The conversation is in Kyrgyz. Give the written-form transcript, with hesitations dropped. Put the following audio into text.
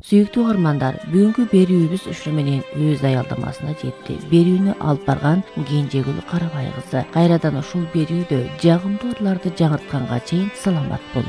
Сүйүктүү угармандар, бүгүнкү берүүбүз ушуну менен өз аялдамасына жетти. Берүүнү алып барган Кенжегүл Карабай кызы. Кайрадан ушул берүүдө жагымдуу ырларды жаңыртканга чейин саламат болуңуз.